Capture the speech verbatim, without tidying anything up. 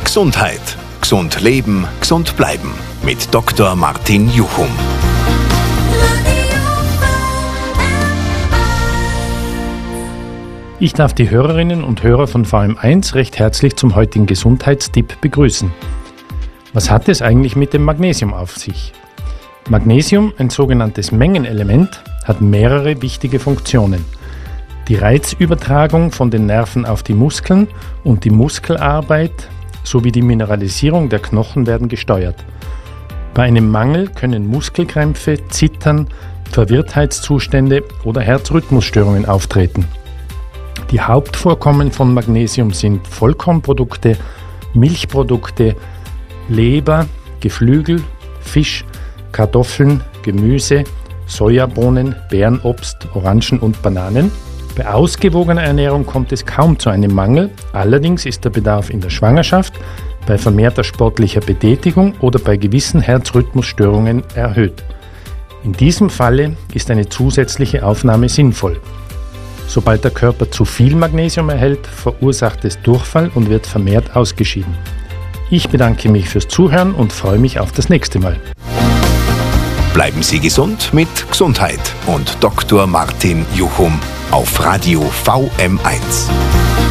Gesundheit. Gesund leben, gesund bleiben. Mit Doktor Martin Juchum. Ich darf die Hörerinnen und Hörer von V M eins recht herzlich zum heutigen Gesundheitstipp begrüßen. Was hat es eigentlich mit dem Magnesium auf sich? Magnesium, ein sogenanntes Mengenelement, hat mehrere wichtige Funktionen. Die Reizübertragung von den Nerven auf die Muskeln und die Muskelarbeit sowie die Mineralisierung der Knochen werden gesteuert. Bei einem Mangel können Muskelkrämpfe, Zittern, Verwirrtheitszustände oder Herzrhythmusstörungen auftreten. Die Hauptvorkommen von Magnesium sind Vollkornprodukte, Milchprodukte, Leber, Geflügel, Fisch, Kartoffeln, Gemüse, Sojabohnen, Beerenobst, Orangen und Bananen. Bei ausgewogener Ernährung kommt es kaum zu einem Mangel, allerdings ist der Bedarf in der Schwangerschaft, bei vermehrter sportlicher Betätigung oder bei gewissen Herzrhythmusstörungen erhöht. In diesem Falle ist eine zusätzliche Aufnahme sinnvoll. Sobald der Körper zu viel Magnesium erhält, verursacht es Durchfall und wird vermehrt ausgeschieden. Ich bedanke mich fürs Zuhören und freue mich auf das nächste Mal. Bleiben Sie gesund mit Gesundheit und Doktor Martin Juchum auf Radio V M eins.